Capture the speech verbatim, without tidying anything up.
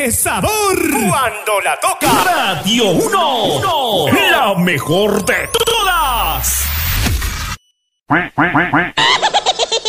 qué sabor! Cuando la toca Radio uno, uno, la mejor de todas.